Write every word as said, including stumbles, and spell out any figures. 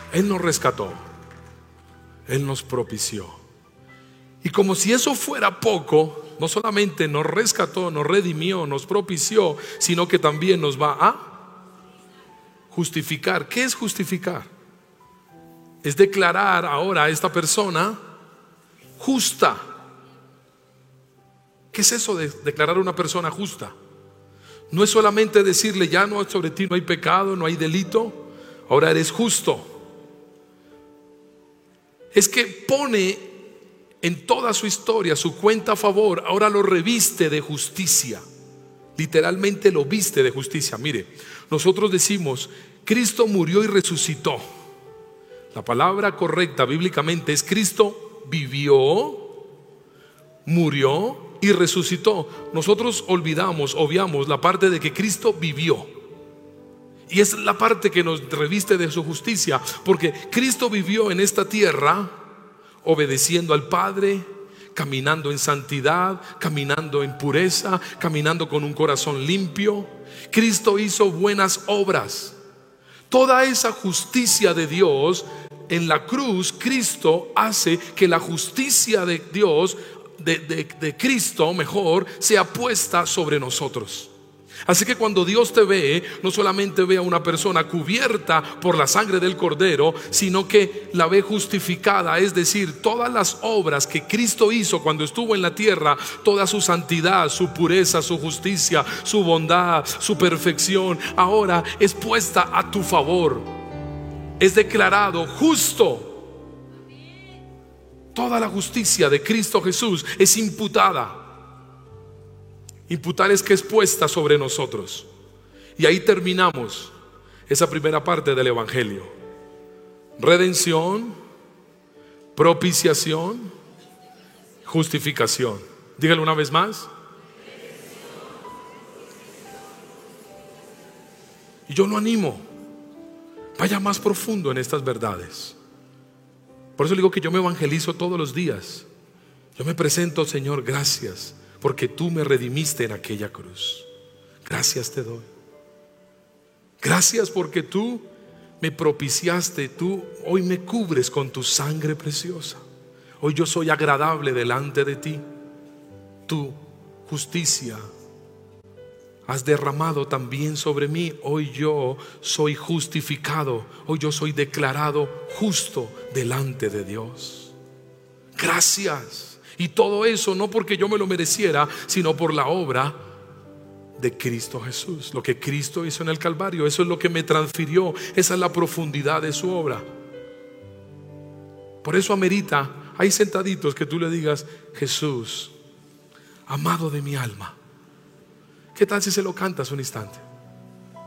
Él nos rescató, Él nos propició. Y como si eso fuera poco, no solamente nos rescató, nos redimió, nos propició, sino que también nos va a justificar. ¿Qué es justificar? Es declarar ahora a esta persona justa. ¿Qué es eso de declarar a una persona justa? No es solamente decirle, ya no, sobre ti no hay pecado, no hay delito, ahora eres justo. Es que pone en toda su historia su cuenta a favor, ahora lo reviste de justicia. Literalmente lo viste de justicia. Mire, nosotros decimos, Cristo murió y resucitó. La palabra correcta bíblicamente es Cristo vivió, murió y resucitó. Nosotros olvidamos, obviamos la parte de que Cristo vivió. Y es la parte que nos reviste de su justicia, porque Cristo vivió en esta tierra obedeciendo al Padre, caminando en santidad, caminando en pureza, caminando con un corazón limpio. Cristo hizo buenas obras. Toda esa justicia de Dios en la cruz, Cristo hace que la justicia de Dios, de, de, de Cristo mejor, sea puesta sobre nosotros. Así que cuando Dios te ve, no solamente ve a una persona cubierta por la sangre del Cordero, sino que la ve justificada. Es decir, todas las obras que Cristo hizo cuando estuvo en la tierra, toda su santidad, su pureza, su justicia, su bondad, su perfección, ahora es puesta a tu favor. Es declarado justo. Toda la justicia de Cristo Jesús es imputada. Imputar es que es puesta sobre nosotros. Y ahí terminamos esa primera parte del Evangelio. Redención, propiciación, justificación. Dígalo una vez más. Y yo lo animo, vaya más profundo en estas verdades. Por eso digo que yo me evangelizo todos los días. Yo me presento, Señor, gracias, porque tú me redimiste en aquella cruz. Gracias te doy. Gracias porque tú me propiciaste. Tú hoy me cubres con tu sangre preciosa. Hoy yo soy agradable delante de ti. Tu justicia has derramado también sobre mí. Hoy yo soy justificado. Hoy yo soy declarado justo delante de Dios. Gracias. Y todo eso no porque yo me lo mereciera, sino por la obra de Cristo Jesús. Lo que Cristo hizo en el Calvario, eso es lo que me transfirió. Esa es la profundidad de su obra. Por eso amerita, hay sentaditos, que tú le digas: Jesús, amado de mi alma. ¿Qué tal si se lo cantas un instante?